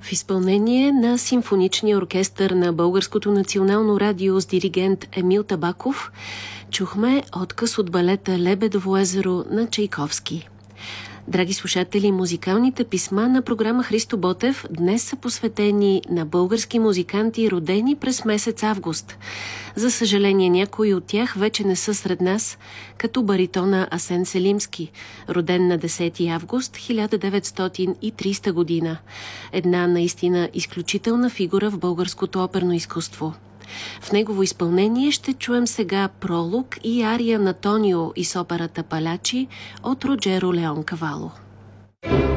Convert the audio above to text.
В изпълнение на симфоничния оркестър на Българското национално радио с диригент Емил Табаков чухме откъс от балета Лебедово езеро на Чайковски. Драги слушатели, музикалните писма на програма Христо Ботев днес са посветени на български музиканти, родени през месец август. За съжаление, някои от тях вече не са сред нас, като баритона Асен Селимски, роден на 10 август 1930 година. Една наистина изключителна фигура в българското оперно изкуство. В негово изпълнение ще чуем сега пролог и ария на Тонио из операта Палачи от Роджеро Леон Кавало.